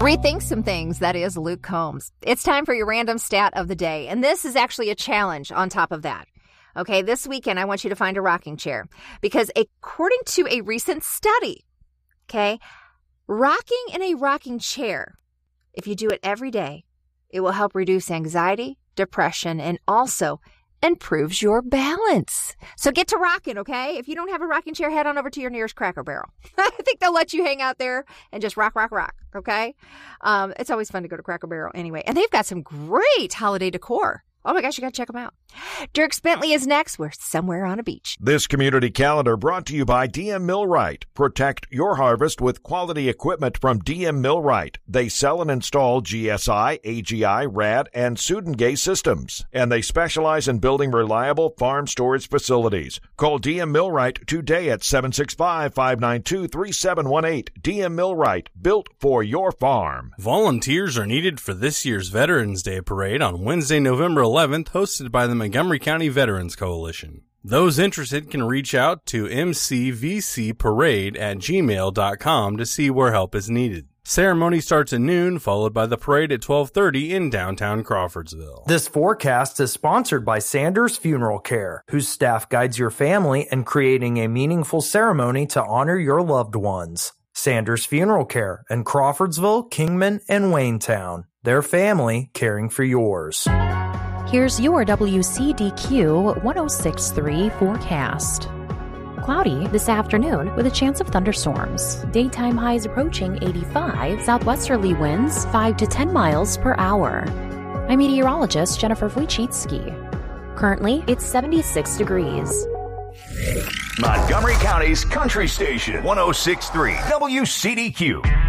Rethink some things. That is Luke Combs. It's time for your random stat of the day. And this is actually a challenge on top of that. Okay, this weekend, I want you to find a rocking chair because according to a recent study, okay, rocking in a rocking chair, if you do it every day, it will help reduce anxiety, depression, and also improves your balance. So get to rocking, okay? If you don't have a rocking chair, head on over to your nearest Cracker Barrel. I think they'll let you hang out there and just rock, okay? It's always fun to go to Cracker Barrel anyway. And they've got some great holiday decor. Oh my gosh, you got to check them out. Dirk Bentley is next. We're somewhere on a beach. This community calendar brought to you by DM Millwright. Protect your harvest with quality equipment from DM Millwright. They sell and install GSI, AGI, RAD, and Sudengate systems. And they specialize in building reliable farm storage facilities. Call DM Millwright today at 765-592-3718. DM Millwright, built for your farm. Volunteers are needed for this year's Veterans Day Parade on Wednesday, November 11th, hosted by the Montgomery County Veterans Coalition. Those interested can reach out to mcvcparade@gmail.com to see where help is needed. Ceremony starts at noon, followed by the parade at 12:30 in downtown Crawfordsville. This forecast is sponsored by Sanders Funeral Care, whose staff guides your family in creating a meaningful ceremony to honor your loved ones. Sanders Funeral Care in Crawfordsville, Kingman, and Waynetown. Their family caring for yours. Here's your WCDQ 106.3 forecast. Cloudy this afternoon with a chance of thunderstorms. Daytime highs approaching 85, southwesterly winds 5 to 10 miles per hour. I'm meteorologist Jennifer Wojcicki. Currently, it's 76 degrees. Montgomery County's country station, 106.3 WCDQ.